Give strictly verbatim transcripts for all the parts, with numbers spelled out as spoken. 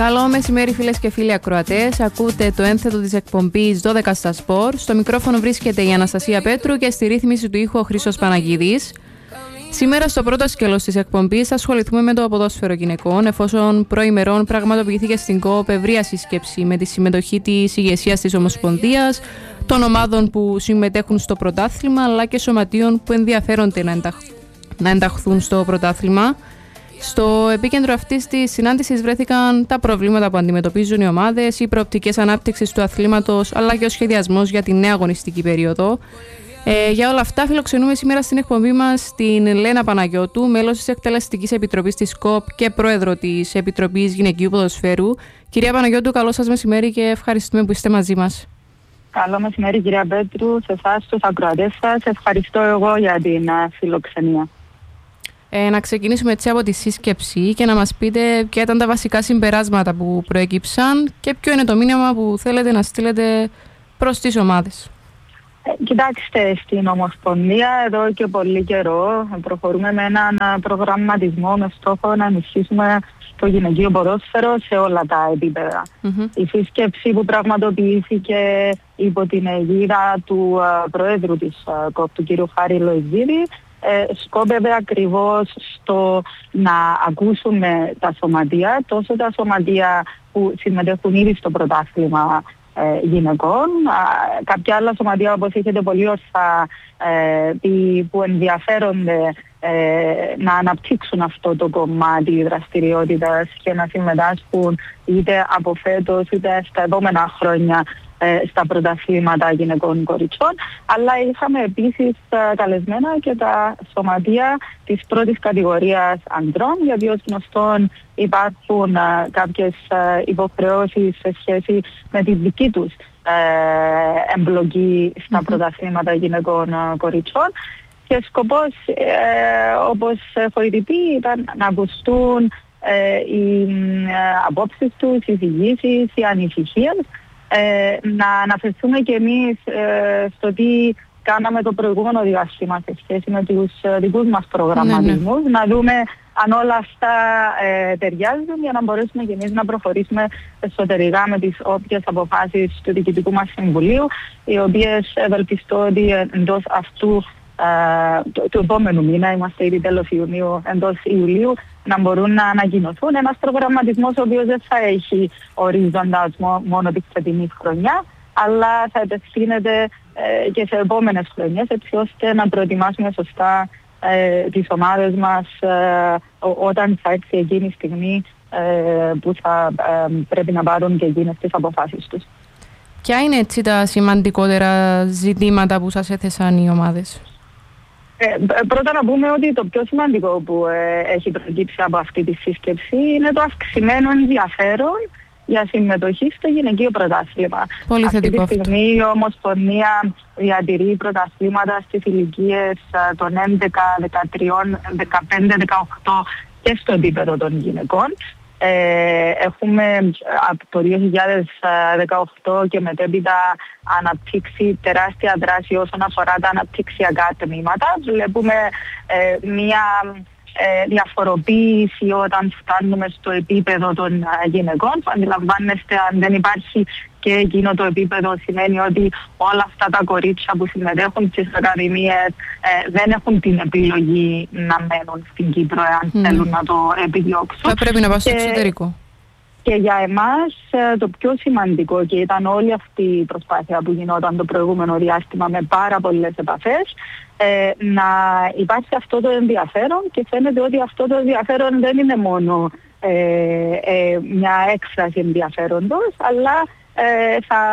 Καλό μεσημέρι φίλες και φίλοι ακροατές. Ακούτε το ένθετο της εκπομπής δώδεκα στα Σπορ. Στο μικρόφωνο βρίσκεται η Αναστασία Πέτρου και στη ρύθμιση του ήχου ο Χρήστος Παναγίδης. Σήμερα στο πρώτο σκέλος της εκπομπής θα ασχοληθούμε με το ποδόσφαιρο γυναικών, εφόσον προημερών πραγματοποιήθηκε στην ΚΟΟΠ ευρεία σύσκεψη με τη συμμετοχή της ηγεσίας της Ομοσπονδίας, των ομάδων που συμμετέχουν στο πρωτάθλημα, αλλά και σωματείων που ενδιαφέρονται να, ενταχ... να ενταχθούν στο πρωτάθλημα. Στο επίκεντρο αυτής της συνάντησης βρέθηκαν τα προβλήματα που αντιμετωπίζουν οι ομάδες, οι προοπτικές ανάπτυξης του αθλήματος, αλλά και ο σχεδιασμός για τη νέα αγωνιστική περίοδο. Ε, για όλα αυτά, φιλοξενούμε σήμερα στην εκπομπή μας την Λένα Παναγιώτου, μέλος της Εκτελεστικής Επιτροπής της ΚΟΟΠ και πρόεδρο της Επιτροπής Γυναικείου Ποδοσφαίρου. Κυρία Παναγιώτου, καλό σας μεσημέρι και ευχαριστούμε που είστε μαζί μας. Καλό μεσημέρι, κυρία Πέτρου, σε εσάς, τους ακροατές σας. Ευχαριστώ εγώ για την φιλοξενία. Ε, να ξεκινήσουμε έτσι από τη σύσκεψη και να μας πείτε ποια ήταν τα βασικά συμπεράσματα που προέκυψαν και ποιο είναι το μήνυμα που θέλετε να στείλετε προς τις ομάδες. Ε, κοιτάξτε, στην Ομοσπονδία εδώ και πολύ καιρό προχωρούμε με έναν προγραμματισμό με στόχο να ενισχύσουμε το γυναικείο ποδόσφαιρο σε όλα τα επίπεδα. Mm-hmm. Η σύσκεψη που πραγματοποιήθηκε υπό την αιγίδα του uh, Προέδρου της uh, ΚΟΟΠ, του κ. Χάρη Λοϊζίδη, Ε, σκόπευε ακριβώς στο να ακούσουμε τα σωματεία, τόσο τα σωματεία που συμμετέχουν ήδη στο πρωτάθλημα ε, γυναικών, α, κάποια άλλα σωματεία, όπως έχετε πολύ ορθά ε, που ενδιαφέρονται ε, να αναπτύξουν αυτό το κομμάτι δραστηριότητας και να συμμετάσχουν είτε από φέτος είτε στα επόμενα χρόνια στα πρωταθλήματα γυναικών κοριτσών, αλλά είχαμε επίσης καλεσμένα και τα σωματεία της πρώτης κατηγορίας ανδρών, γιατί ως γνωστόν υπάρχουν κάποιες υποχρεώσεις σε σχέση με τη δική τους εμπλοκή στα mm-hmm. πρωταθλήματα γυναικών κοριτσών. Και σκοπός, όπως έχω ήδη πει, ήταν να ακουστούν οι απόψεις τους, οι εισηγήσεις, οι ανησυχίες. Ε, να αναφερθούμε και εμείς ε, στο τι κάναμε το προηγούμενο διάστημα σε σχέση με τους ε, δικούς μας προγραμματισμούς, ναι, ναι. να δούμε αν όλα αυτά ε, ταιριάζουν για να μπορέσουμε και εμείς να προχωρήσουμε εσωτερικά με τις όποιες αποφάσεις του Διοικητικού μας Συμβουλίου, οι οποίες ευελπιστώ ότι εντός αυτού Uh, του, του επόμενου μήνα, είμαστε ήδη τέλος Ιουνίου, εντός Ιουλίου, να μπορούν να ανακοινωθούν. Ένας προγραμματισμός ο οποίος δεν θα έχει ορίζοντα μόνο τη φετινή χρονιά, αλλά θα επεκτείνεται ε, και σε επόμενες χρονιές, έτσι ώστε να προετοιμάσουμε σωστά ε, τις ομάδες μας ε, ό, όταν θα έρθει εκείνη η στιγμή ε, που θα ε, πρέπει να πάρουν και εκείνες τις αποφάσεις τους. Ποια είναι έτσι τα σημαντικότερα ζητήματα που σας έθεσαν οι ομάδες? Ε, πρώτα να πούμε ότι το πιο σημαντικό που ε, έχει προκύψει από αυτή τη σύσκεψη είναι το αυξημένο ενδιαφέρον για συμμετοχή στο γυναικείο πρωτάθλημα. Πολύ αυτή θετικό τη στιγμή αυτό. Η Ομοσπονδία διατηρεί πρωταθλήματα στις ηλικίες των έντεκα, δεκατρία, δεκαπέντε, δεκαοκτώ και στο επίπεδο των γυναικών. Ε, έχουμε από το δύο χιλιάδες δεκαοκτώ και μετέπειτα αναπτύξει τεράστια δράση όσον αφορά τα αναπτυξιακά τμήματα. Βλέπουμε ε, μια ε, διαφοροποίηση όταν φτάνουμε στο επίπεδο των ε, γυναικών. Αντιλαμβάνεστε, αν δεν υπάρχει και εκείνο το επίπεδο, σημαίνει ότι όλα αυτά τα κορίτσια που συμμετέχουν στις ακαδημίες ε, δεν έχουν την επιλογή να μένουν στην Κύπρο εάν mm. θέλουν να το επιδιώξουν. Θα πρέπει να πας στο εξωτερικό. Και για εμάς το πιο σημαντικό, και ήταν όλη αυτή η προσπάθεια που γινόταν το προηγούμενο διάστημα με πάρα πολλές επαφές, ε, να υπάρχει αυτό το ενδιαφέρον, και φαίνεται ότι αυτό το ενδιαφέρον δεν είναι μόνο ε, ε, μια έκφραση ενδιαφέροντος, αλλά ε, θα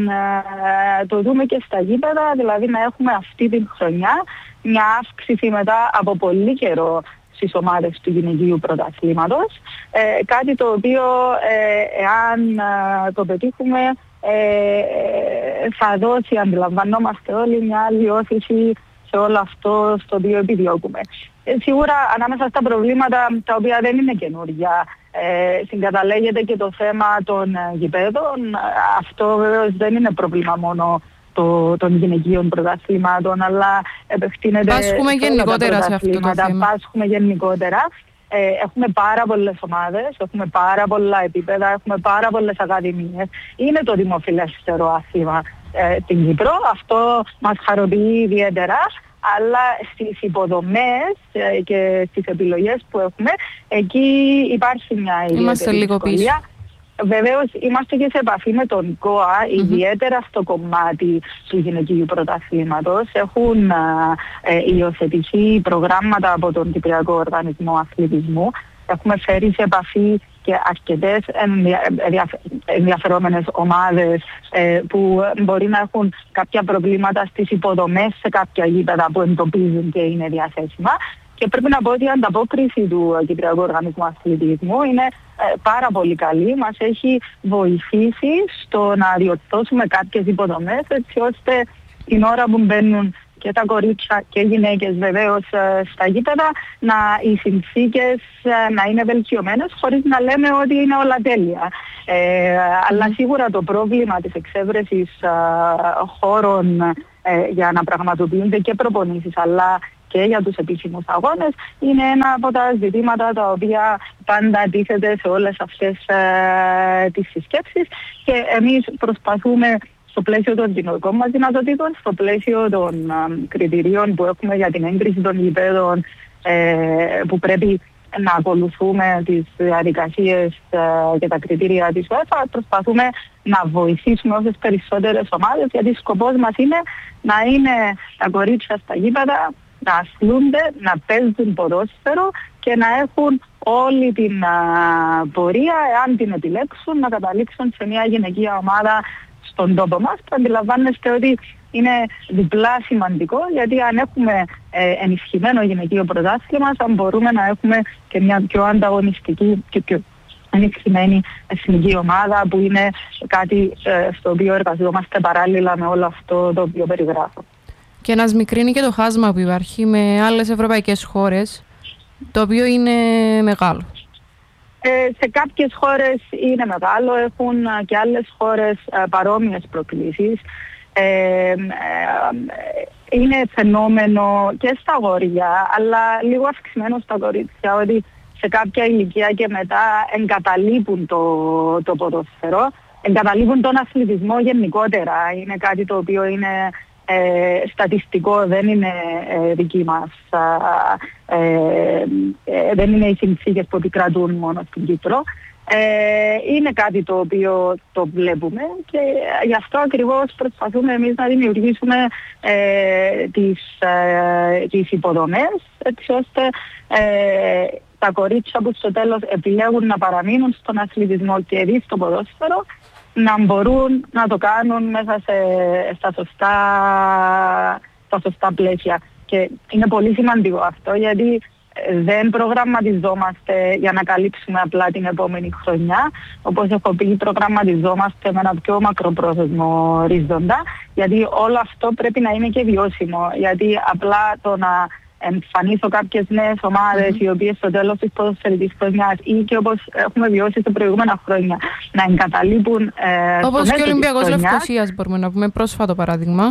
ε, το δούμε και στα γήπεδα, δηλαδή να έχουμε αυτή την χρονιά μια αύξηση μετά από πολύ καιρό στις ομάδες του γυναικείου πρωταθλήματος, ε, κάτι το οποίο ε, εάν ε, το πετύχουμε ε, θα δώσει, αντιλαμβανόμαστε όλοι, μια άλλη όθηση σε όλο αυτό στο οποίο επιδιώκουμε. Ε, σίγουρα ανάμεσα στα προβλήματα τα οποία δεν είναι καινούργια ε, συγκαταλέγεται και το θέμα των ε, γηπέδων. Αυτό βεβαίως δεν είναι πρόβλημα μόνο το, των γυναικείων πρωταθλημάτων, αλλά επεκτείνεται πάσχουμε γενικότερα σε αυτό το θέμα. Πάσχουμε γενικότερα. ε, έχουμε πάρα πολλές ομάδες, έχουμε πάρα πολλά επίπεδα, έχουμε πάρα πολλές ακαδημίες. Είναι το δημοφιλέστερο άθλημα ε, στην Κύπρο. Αυτό μας χαροποιεί ιδιαίτερα. Αλλά στις υποδομές ε, και στις επιλογές που έχουμε, εκεί υπάρχει μια ιδιαίτερη δυσκολία. Βεβαίως είμαστε και σε επαφή με τον ΚΟΑ, mm-hmm. ιδιαίτερα στο κομμάτι του γυναικείου πρωταθλήματος. Έχουν ε, υιοθετηθεί προγράμματα από τον Κυπριακό Οργανισμό Αθλητισμού. Έχουμε φέρει σε επαφή και αρκετές ενδιαφερόμενες ομάδες ε, που μπορεί να έχουν κάποια προβλήματα στις υποδομές σε κάποια γήπεδα που εντοπίζουν και είναι διαθέσιμα. Και πρέπει να πω ότι η ανταπόκριση του Κυπριακού Οργανισμού Αθλητισμού είναι ε, πάρα πολύ καλή. Μας έχει βοηθήσει στο να διορθώσουμε κάποιες υποδομές, έτσι ώστε την ώρα που μπαίνουν και τα κορίτσια και οι γυναίκες βεβαίως στα γήπεδα, να οι συνθήκες να είναι βελτιωμένες, χωρίς να λέμε ότι είναι όλα τέλεια. Ε, αλλά σίγουρα το πρόβλημα της εξέβρεσης χώρων ε, για να πραγματοποιούνται και προπονήσεις, αλλά και για τους επίσημους αγώνες, είναι ένα από τα ζητήματα τα οποία πάντα τίθεται σε όλες αυτές ε, τις συσκέψεις, και εμείς προσπαθούμε στο πλαίσιο των κοινωνικών μας δυνατοτήτων, στο πλαίσιο των α, κριτηρίων που έχουμε για την έγκριση των γηπέδων, ε, που πρέπει να ακολουθούμε τις διαδικασίες ε, και τα κριτήρια της UEFA, προσπαθούμε να βοηθήσουμε όσες περισσότερες ομάδες, γιατί σκοπός μας είναι να είναι τα κορίτσια στα γήπεδα, να αθλούνται, να παίζουν ποδόσφαιρο και να έχουν όλη την α, πορεία, εάν την επιλέξουν, να καταλήξουν σε μια γυναικεία ομάδα στον τόπο μας, που αντιλαμβάνεστε ότι είναι διπλά σημαντικό, γιατί αν έχουμε ε, ενισχυμένο γυναικείο πρωτάθλημα, θα μπορούμε να έχουμε και μια πιο ανταγωνιστική και πιο ενισχυμένη εθνική ομάδα, που είναι κάτι ε, στο οποίο εργαζόμαστε παράλληλα με όλο αυτό το οποίο περιγράφω. Και να σμικρύνει και το χάσμα που υπάρχει με άλλες ευρωπαϊκές χώρες, το οποίο είναι μεγάλο. Ε, σε κάποιες χώρες είναι μεγάλο, έχουν και άλλες χώρες ε, παρόμοιες προκλήσεις. Ε, ε, είναι φαινόμενο και στα αγόρια, αλλά λίγο αυξημένο στα κορίτσια, ότι σε κάποια ηλικία και μετά εγκαταλείπουν το, το ποδόσφαιρο, εγκαταλείπουν τον αθλητισμό γενικότερα. Είναι κάτι το οποίο είναι Ε, στατιστικό, δεν είναι ε, δική μας, ε, ε, δεν είναι οι συνθήκες που επικρατούν μόνο στην Κύπρο. Ε, είναι κάτι το οποίο το βλέπουμε, και γι' αυτό ακριβώς προσπαθούμε εμείς να δημιουργήσουμε ε, τις, ε, τις υποδομές, έτσι ώστε ε, τα κορίτσια που στο τέλος επιλέγουν να παραμείνουν στον αθλητισμό και δει στο ποδόσφαιρο, να μπορούν να το κάνουν μέσα σε, στα, σωστά, στα σωστά πλαίσια. Και είναι πολύ σημαντικό αυτό, γιατί δεν προγραμματιζόμαστε για να καλύψουμε απλά την επόμενη χρονιά. Όπως έχω πει, προγραμματιζόμαστε με ένα πιο μακροπρόθεσμο ορίζοντα, γιατί όλο αυτό πρέπει να είναι και βιώσιμο. Γιατί απλά το να εμφανίσω κάποιες νέες ομάδες, mm-hmm. οι οποίες στο τέλος της ποδοσφαιρικής χρονιάς, ή και όπως έχουμε βιώσει τα προηγούμενα χρόνια, να εγκαταλείπουν ε, όπως και ο Ολυμπιακός Λευκωσίας, μπορούμε να πούμε πρόσφατο παράδειγμα.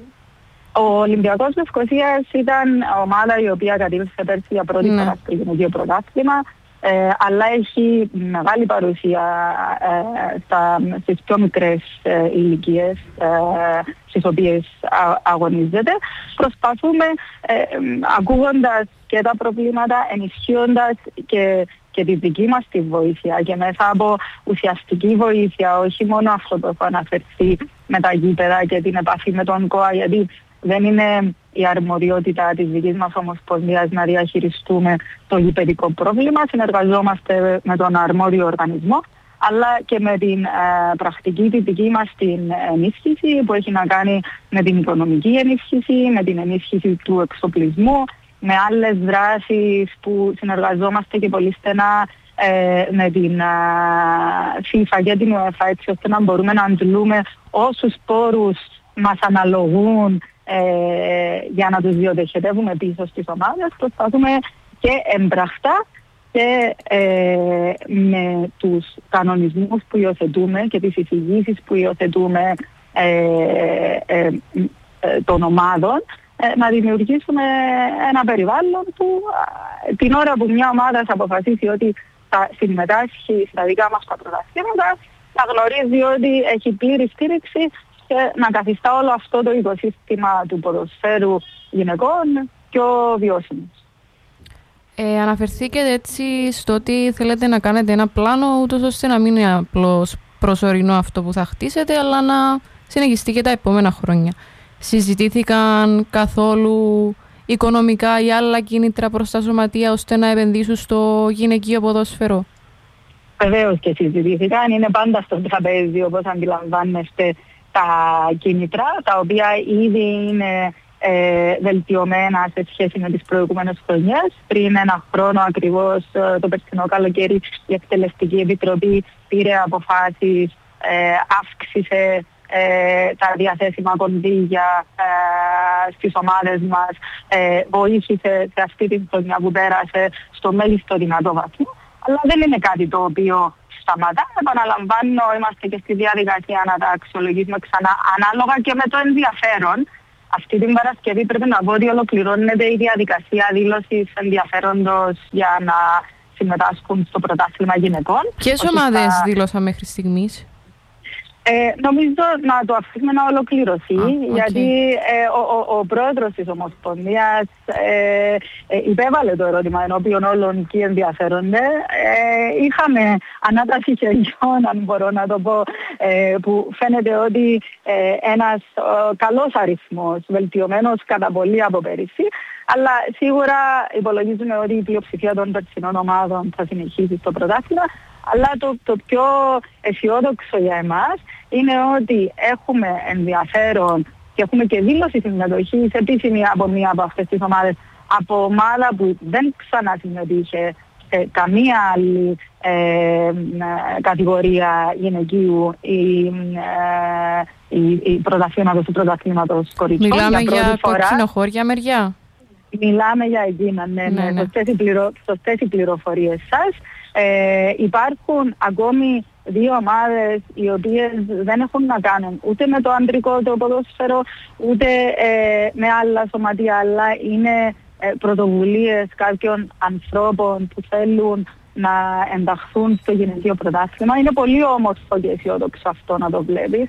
Ο Ολυμπιακός Λευκωσίας ήταν ομάδα η οποία κατήλθε πέρσι για πρώτη φορά ναι. στο γυναικείο πρωτάθλημα, ε, αλλά έχει μεγάλη παρουσία ε, στα, στις πιο μικρές ε, ηλικίες ε, στις οποίες α, αγωνίζεται. Προσπαθούμε, ε, ακούγοντας και τα προβλήματα, ενισχύοντας και, και τη δική μας τη βοήθεια, και μέσα από ουσιαστική βοήθεια, όχι μόνο αυτό που έχω αναφερθεί με τα γήπεδα και την επαφή με τον ΚΟΑ, γιατί δεν είναι η αρμοδιότητα της δικής μας Ομοσπονδίας να διαχειριστούμε το γηπεδικό πρόβλημα. Συνεργαζόμαστε με τον αρμόδιο οργανισμό, αλλά και με την ε, πρακτική τη δική μας την ενίσχυση, που έχει να κάνει με την οικονομική ενίσχυση, με την ενίσχυση του εξοπλισμού, με άλλες δράσεις που συνεργαζόμαστε και πολύ στενά ε, με την ε, FIFA και την UEFA, έτσι ώστε να μπορούμε να αντλούμε όσους πόρους μας αναλογούν Ε, για να τους διοδεχετεύουμε πίσω στις ομάδες. Προσπαθούμε και εμπραχτά και ε, με τους κανονισμούς που υιοθετούμε και τις εισηγήσεις που υιοθετούμε ε, ε, ε, των ομάδων ε, να δημιουργήσουμε ένα περιβάλλον που ε, την ώρα που μια ομάδα θα αποφασίσει ότι θα συμμετάσχει στα δικά μας τα πρωταθλήματα, να γνωρίζει ότι έχει πλήρη στήριξη και να καθιστά όλο αυτό το οικοσύστημα του ποδοσφαίρου γυναικών πιο βιώσιμο. Ε, αναφερθήκατε έτσι στο ότι θέλετε να κάνετε ένα πλάνο ούτως ώστε να μην είναι απλώς προσωρινό αυτό που θα χτίσετε, αλλά να συνεχιστεί και τα επόμενα χρόνια. Συζητήθηκαν καθόλου οικονομικά ή άλλα κίνητρα προς τα σωματεία ώστε να επενδύσουν στο γυναικείο ποδόσφαιρο? Βεβαίως και συζητήθηκαν. Είναι πάντα στο τραπέζι, όπως αντιλαμβάνεστε, τα κίνητρα, τα οποία ήδη είναι ε, βελτιωμένα σε σχέση με τις προηγούμενες χρονιές. Πριν ένα χρόνο ακριβώς, το περσινό καλοκαίρι, η Εκτελεστική Επιτροπή πήρε αποφάσεις, ε, αύξησε ε, τα διαθέσιμα κονδύλια ε, στις ομάδες μας, ε, βοήθησε σε αυτή τη χρονιά που πέρασε στο μέγιστο δυνατό βαθμό. Αλλά δεν είναι κάτι το οποίο σταματά. Επαναλαμβάνω, είμαστε και στη διαδικασία να τα αξιολογήσουμε ξανά ανάλογα και με το ενδιαφέρον. Αυτή την Παρασκευή πρέπει να πω ότι ολοκληρώνεται η διαδικασία δήλωσης ενδιαφέροντος για να συμμετάσχουν στο πρωτάθλημα γυναικών. Ποιες ομάδες θα... δήλωσαν μέχρι στιγμής? Ε, νομίζω να το αφήσουμε να ολοκληρωθεί, ah, okay. γιατί ε, ο, ο, ο πρόεδρος της Ομοσπονδίας ε, ε, υπέβαλε το ερώτημα ενώπιον όλων και ενδιαφέρονται. Ε, είχαμε ανάταση χεριών, αν μπορώ να το πω, ε, που φαίνεται ότι ε, ένας ε, καλός αριθμός, βελτιωμένος κατά πολύ από πέρυσι, αλλά σίγουρα υπολογίζουμε ότι η πλειοψηφία των περσινών ομάδων θα συνεχίσει στο πρωτάθλημα. Αλλά το, το πιο αισιόδοξο για εμάς είναι ότι έχουμε ενδιαφέρον και έχουμε και δήλωση συμμετοχής επίσημη από μία από αυτές τις ομάδες, από ομάδα που δεν ξανασυμμετείχε σε καμία άλλη ε, κατηγορία γυναικείου ή ε, η, η πρωταθλήματος του πρωταθλήματος κοριτσιών. Μιλάμε για, για κοκκινοχώρια μεριά. Μιλάμε για εκείνα, ναι, ναι, ναι. Σωστές οι, πληρο, σωστές οι πληροφορίες σας. Ε, υπάρχουν ακόμη δύο ομάδες οι οποίες δεν έχουν να κάνουν ούτε με το ανδρικό το ποδόσφαιρο, ούτε ε, με άλλα σωματεία, αλλά είναι ε, πρωτοβουλίες κάποιων ανθρώπων που θέλουν να ενταχθούν στο γυναικείο πρωτάθλημα. Είναι πολύ όμορφο και αισιόδοξο αυτό να το βλέπεις.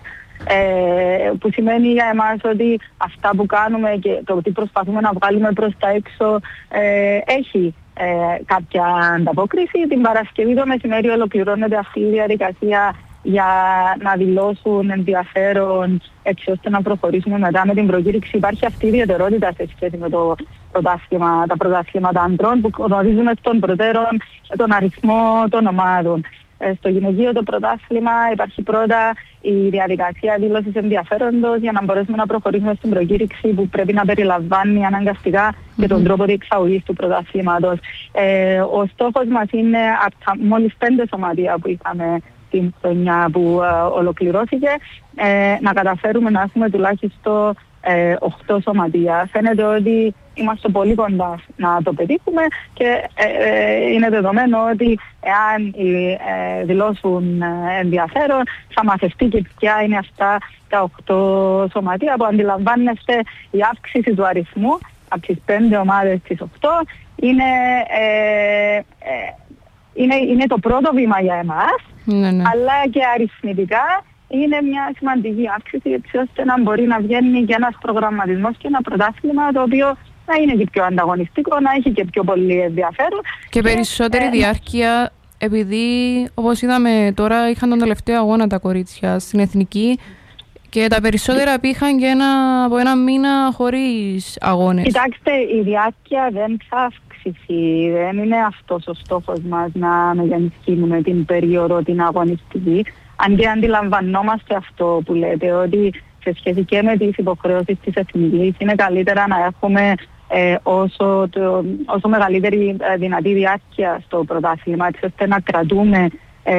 Ε, που σημαίνει για εμάς ότι αυτά που κάνουμε και το τι προσπαθούμε να βγάλουμε προς τα έξω ε, έχει ε, κάποια ανταπόκριση. Την Παρασκευή το μεσημέρι ολοκληρώνεται αυτή η διαδικασία για να δηλώσουν ενδιαφέρον έτσι ώστε να προχωρήσουμε μετά με την προκήρυξη. Υπάρχει αυτή η ιδιαιτερότητα σε σχέση με το πρωτάθλημα, τα πρωταθλήματα ανδρών που γνωρίζουμε των προτέρων τον αριθμό των ομάδων. Στο γυναικείο το πρωτάθλημα υπάρχει πρώτα η διαδικασία δήλωσης ενδιαφέροντος για να μπορέσουμε να προχωρήσουμε στην προκήρυξη που πρέπει να περιλαμβάνει αναγκαστικά mm-hmm. και τον τρόπο διεξαγωγής του πρωταθλήματος. Ε, ο στόχος μας είναι από τα μόλις πέντε σωματεία που είχαμε την χρονιά που ε, ολοκληρώθηκε ε, να καταφέρουμε να έχουμε τουλάχιστον ε, οκτώ σωματεία. Φαίνεται ότι είμαστε πολύ κοντά να το πετύχουμε και ε, ε, είναι δεδομένο ότι εάν ε, δηλώσουν ενδιαφέρον θα μαθευτεί και ποια είναι αυτά τα οκτώ σωματεία που αντιλαμβάνεστε η αύξηση του αριθμού από τις πέντε ομάδες στις οκτώ είναι, ε, ε, είναι, είναι το πρώτο βήμα για εμάς, ναι, ναι. αλλά και αριθμητικά είναι μια σημαντική αύξηση έτσι ώστε να μπορεί να βγαίνει και ένας προγραμματισμός και ένα πρωτάθλημα το οποίο να είναι και πιο ανταγωνιστικό, να έχει και πιο πολύ ενδιαφέρον. Και περισσότερη ε, διάρκεια, επειδή όπως είδαμε τώρα είχαν τον τελευταίο αγώνα τα κορίτσια στην Εθνική και τα περισσότερα πήγαν και ένα, από ένα μήνα χωρίς αγώνες. Κοιτάξτε, η διάρκεια δεν θα αυξηθεί, δεν είναι αυτός ο στόχος μας να μεγενθύνουμε την περίοδο την αγωνιστική. Αν και αντιλαμβανόμαστε αυτό που λέτε, ότι σε σχέση και με τις υποχρεώσεις της Εθνικής είναι καλύτερα να έχουμε ε, όσο, το, όσο μεγαλύτερη ε, δυνατή διάρκεια στο πρωτάθλημα, έτσι ώστε να κρατούμε ε,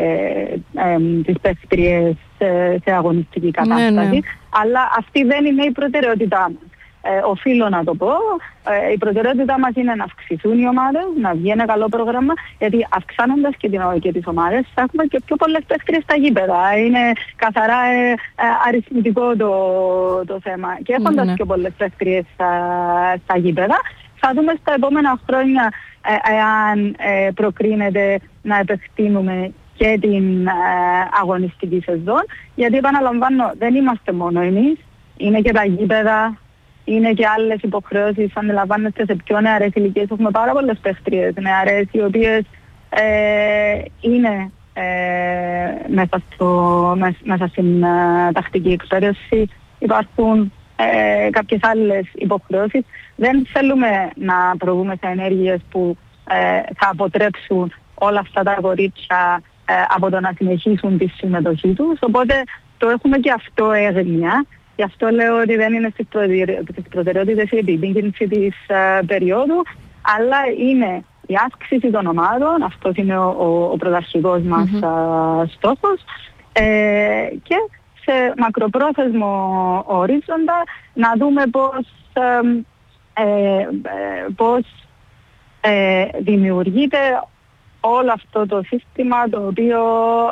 ε, ε, τις παίκτριες σε, σε αγωνιστική κατάσταση. Ναι, ναι. Αλλά αυτή δεν είναι η προτεραιότητά μας. Ε, οφείλω να το πω, ε, η προτεραιότητά μας είναι να αυξηθούν οι ομάδες, να βγει ένα καλό πρόγραμμα, γιατί αυξάνοντας και, την, και τις ομάδες θα έχουμε και πιο πολλές παίχτριες στα γήπεδα. Είναι καθαρά ε, ε, αριθμητικό το, το θέμα. Και έχοντας ναι. πιο πολλές παίχτριες στα, στα γήπεδα, θα δούμε στα επόμενα χρόνια ε, εάν ε, προκρίνεται να επεκτείνουμε και την ε, αγωνιστική σεζόν, γιατί επαναλαμβάνω δεν είμαστε μόνο εμείς, είναι και τα γήπεδα, είναι και άλλες υποχρεώσεις. Αντιλαμβάνεστε, σε πιο νεαρές ηλικίες έχουμε πάρα πολλές παίχτριες νεαρές, οι οποίες ε, είναι ε, μέσα, στο, μέσα, μέσα στην ε, τακτική εκπαίδευση. Υπάρχουν ε, κάποιες άλλες υποχρεώσεις. Δεν θέλουμε να προβούμε σε ενέργειες που ε, θα αποτρέψουν όλα αυτά τα κορίτσια ε, από το να συνεχίσουν τη συμμετοχή τους. Οπότε το έχουμε και αυτό έγνοια. Γι' αυτό λέω ότι δεν είναι στις προτεραιότητες η επιμήκυνση της uh, περίοδου, αλλά είναι η αύξηση των ομάδων, αυτός είναι ο, ο, ο πρωταρχικός μας mm-hmm. uh, στόχος, ε, και σε μακροπρόθεσμο ορίζοντα να δούμε πώς, ε, ε, πώς ε, δημιουργείται όλο αυτό το σύστημα, το οποίο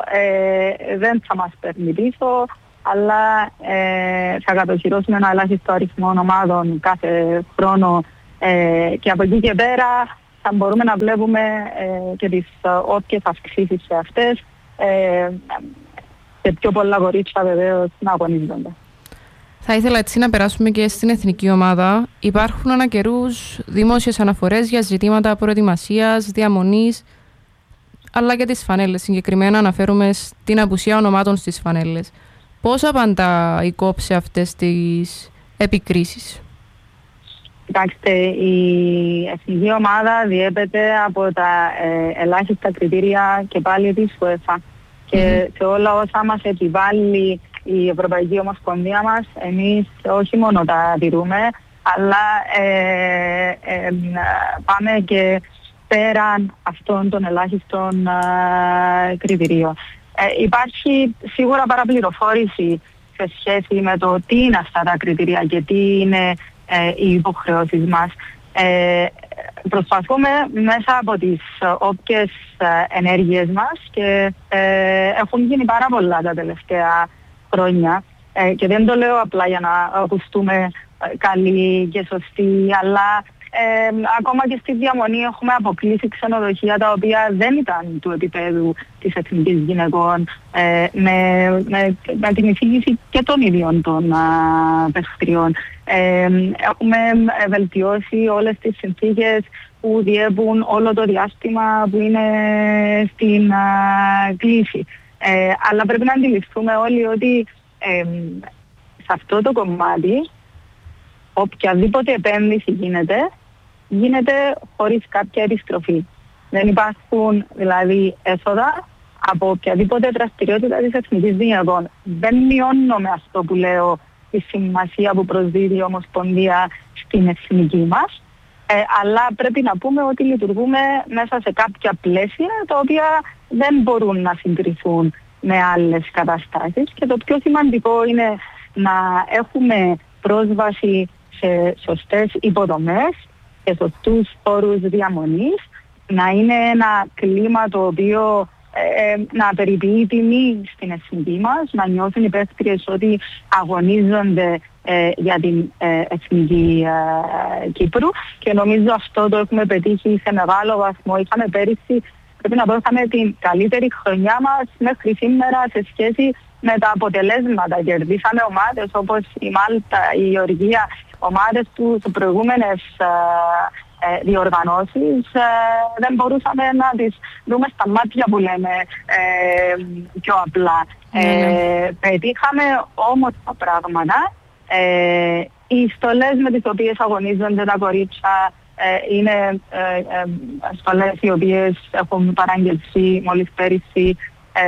ε, δεν θα μας παίρνει πίσω, αλλά ε, θα κατοχυρώσουμε ένα ελάχιστο αριθμό ομάδων κάθε χρόνο, ε, και από εκεί και πέρα θα μπορούμε να βλέπουμε ε, και τις όποιες αυξήσεις σε αυτές, ε, και πιο πολλά κορίτσια βεβαίως να αγωνίζονται. Θα ήθελα έτσι να περάσουμε και στην εθνική ομάδα. Υπάρχουν ανά καιρούς δημόσιες αναφορές για ζητήματα προετοιμασίας, διαμονής, αλλά και τις φανέλες. Συγκεκριμένα αναφέρουμε στην απουσία ονομάτων στις φανέλες. Πώς απαντά η ΚΟΠ σε αυτές τις επικρίσεις? Κοιτάξτε, η εθνική ομάδα διέπεται από τα ε, ελάχιστα κριτήρια και πάλι της UEFA. Mm-hmm. Και σε όλα όσα μας επιβάλλει η Ευρωπαϊκή Ομοσπονδία μας, εμείς όχι μόνο τα τηρούμε, αλλά ε, ε, πάμε και πέραν αυτών των ελάχιστων ε, κριτηρίων. Ε, υπάρχει σίγουρα παραπληροφόρηση σε σχέση με το τι είναι αυτά τα κριτήρια και τι είναι ε, οι υποχρεώσεις μας. Ε, προσπαθούμε μέσα από τις όποιες ε, ενέργειες μας, και ε, έχουν γίνει πάρα πολλά τα τελευταία χρόνια, ε, και δεν το λέω απλά για να ακουστούμε ε, καλοί και σωστοί, αλλά Ε, ακόμα και στη διαμονή έχουμε αποκλείσει ξενοδοχεία τα οποία δεν ήταν του επίπεδου της εθνικής γυναικών, ε, με, με, με την εισήγηση και των ίδιων των παιχτριών. Ε, έχουμε βελτιώσει όλες τις συνθήκες που διέπουν όλο το διάστημα που είναι στην α, κλίση. Ε, αλλά πρέπει να αντιληφθούμε όλοι ότι ε, σε αυτό το κομμάτι οποιαδήποτε επένδυση γίνεται, γίνεται χωρίς κάποια επιστροφή. Δεν υπάρχουν δηλαδή έσοδα από οποιαδήποτε δραστηριότητα της εθνικής γυναικών. Δεν μειώνω με αυτό που λέω τη σημασία που προσδίδει η Ομοσπονδία στην εθνική μας, ε, αλλά πρέπει να πούμε ότι λειτουργούμε μέσα σε κάποια πλαίσια τα οποία δεν μπορούν να συγκριθούν με άλλες καταστάσεις, και το πιο σημαντικό είναι να έχουμε πρόσβαση σε σωστές υποδομές και σωστούς όρους διαμονής, να είναι ένα κλίμα το οποίο ε, να περιποιεί τιμή στην εθνική μας, να νιώθουν οι παίκτριες ότι αγωνίζονται ε, για την ε, εθνική ε, Κύπρου, και νομίζω αυτό το έχουμε πετύχει σε μεγάλο βαθμό. Είχαμε πέρυσι, πρέπει να πω, είχαμε την καλύτερη χρονιά μας μέχρι σήμερα σε σχέση με τα αποτελέσματα. Κερδίσαμε ομάδες όπως η Μάλτα, η Γεωργία, ομάδες που σε προηγούμενες ε, ε, διοργανώσεις ε, δεν μπορούσαμε να τις δούμε στα μάτια, που λέμε ε, πιο απλά. Ε, mm. Πετύχαμε όμως τα πράγματα. Ε, οι στολές με τις οποίες αγωνίζονται τα κορίτσια ε, είναι ε, ε, στολές οι οποίες έχουν παραγγελθεί μόλις πέρυσι.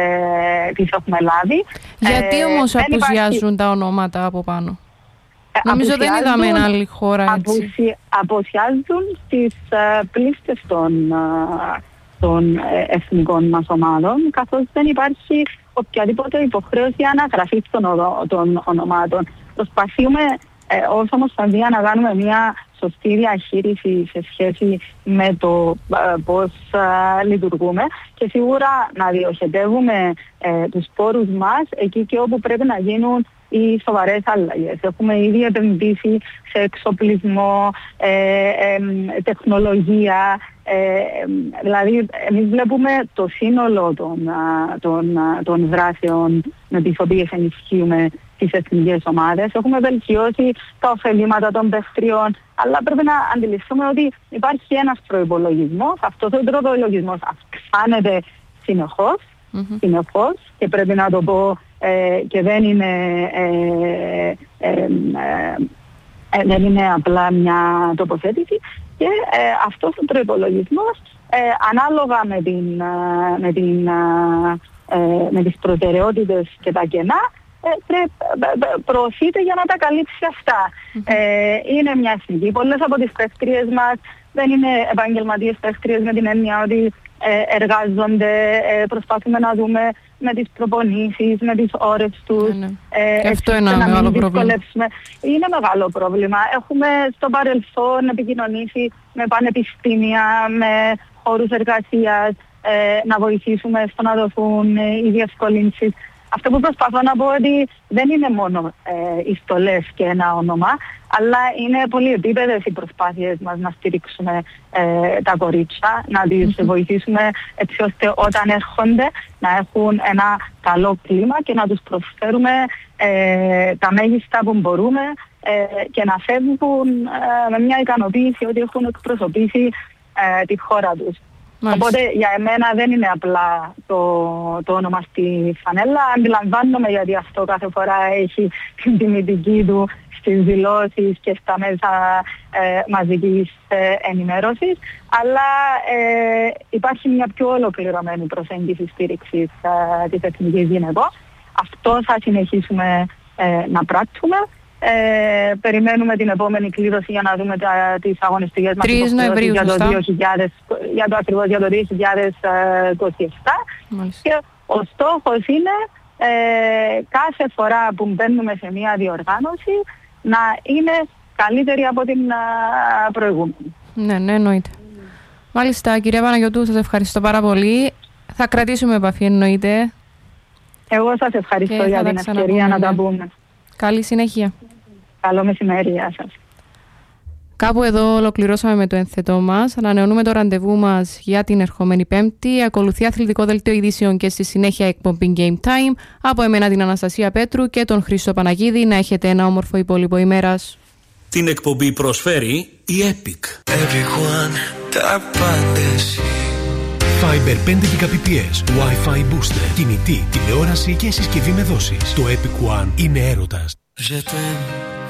Ε, τις έχουμε λάβει. Γιατί όμως ε, απουσιάζουν υπάρχει... τα ονόματα από πάνω? Ε, Νομίζω δεν είδαμε ένα άλλη χώρα έτσι. Απουσι... Απουσιάζουν στις uh, πλήστες των, uh, των uh, εθνικών μας ομάδων, καθώς δεν υπάρχει οποιαδήποτε υποχρέωση αναγραφής των, οδο... των ονομάτων. Προσπαθούμε Ε, ως Ομοσπονδία να κάνουμε μια σωστή διαχείριση σε σχέση με το ε, πώς ε, λειτουργούμε και σίγουρα να διοχετεύουμε ε, τους πόρους μας εκεί και όπου πρέπει να γίνουν οι σοβαρές αλλαγές. Έχουμε ήδη επενδύσει σε εξοπλισμό, ε, ε, τεχνολογία, ε, δηλαδή εμείς βλέπουμε το σύνολο των, των, των δράσεων με τις οποίες ενισχύουμε τις εθνικές ομάδες. Έχουμε βελτιώσει τα ωφελήματα των παιχτριών, αλλά πρέπει να αντιληφθούμε ότι υπάρχει ένας προϋπολογισμός. Αυτός ο προϋπολογισμός αυξάνεται συνεχώς, mm-hmm. συνεχώς και πρέπει να το πω ε, και δεν είναι, ε, ε, ε, ε, δεν είναι απλά μια τοποθέτηση και ε, αυτός ο προϋπολογισμός ε, ανάλογα με, την, με, την, ε, με τις προτεραιότητες και τα κενά Ε, προωθείται για να τα καλύψει αυτά. Mm-hmm. Ε, είναι μια εθνική. Πολλές από τις παίχτριες μας δεν είναι επαγγελματίες παίχτριες με την έννοια ότι ε, εργάζονται, ε, προσπαθούμε να δούμε με τις προπονήσεις, με τις ώρες τους. Mm-hmm. Ε, αυτό είναι ένα μεγάλο πρόβλημα. Είναι μεγάλο πρόβλημα. Έχουμε στο παρελθόν επικοινωνήσει με πανεπιστήμια, με χώρους εργασίας, ε, να βοηθήσουμε στο να δοθούν ε, οι διευκολύνσεις. Αυτό που προσπαθώ να πω ότι δεν είναι μόνο ε, οι στολές και ένα όνομα, αλλά είναι πολύ επίπεδες οι προσπάθειες μας να στηρίξουμε ε, τα κορίτσια, να τις mm-hmm. βοηθήσουμε έτσι ώστε όταν έρχονται να έχουν ένα καλό κλίμα και να τους προσφέρουμε ε, τα μέγιστα που μπορούμε ε, και να φεύγουν ε, με μια ικανοποίηση ότι έχουν εκπροσωπήσει ε, τη χώρα τους. Μάλιστα. Οπότε για εμένα δεν είναι απλά το, το όνομα στη φανέλα. Αντιλαμβάνομαι γιατί αυτό κάθε φορά έχει την τιμητική του στις δηλώσεις και στα μέσα ε, μαζικής ε, ενημέρωσης. Αλλά ε, υπάρχει μια πιο ολοκληρωμένη προσέγγιση στήριξης ε, της εθνικής γυναικών. Αυτό θα συνεχίσουμε ε, να πράξουμε. Ε, περιμένουμε την επόμενη κλήρωση για να δούμε τα, τις αγωνιστικές μας υποχρεώσεις για το δύο χιλιάδες, για το ακριβώς για το δύο χιλιάδες είκοσι επτά. Μάλιστα. Και ο στόχος είναι ε, κάθε φορά που μπαίνουμε σε μια διοργάνωση να είναι καλύτερη από την α, προηγούμενη. Ναι, ναι, εννοείται. Mm. Μάλιστα, κυρία Παναγιωτού, σας ευχαριστώ πάρα πολύ. Θα κρατήσουμε επαφή, εννοείται. Εγώ σας ευχαριστώ για την ευκαιρία να τα πούμε. Καλή συνέχεια. Καλό μεσημέρι, γεια σας. Κάπου εδώ ολοκληρώσαμε με το ένθετό μας. Ανανεώνουμε το ραντεβού μας για την ερχόμενη Πέμπτη. Ακολουθεί αθλητικό δελτίο ειδήσεων και στη συνέχεια εκπομπή Game Time. Από εμένα την Αναστασία Πέτρου και τον Χρήστο Παναγίδη. Να έχετε ένα όμορφο υπόλοιπο ημέρας. Την εκπομπή προσφέρει η Epic. Everyone, Fiber πέντε Gbps, Wi-Fi booster, κινητή, τηλεόραση και συσκευή με δόσεις. Το Epic One είναι έρωτας.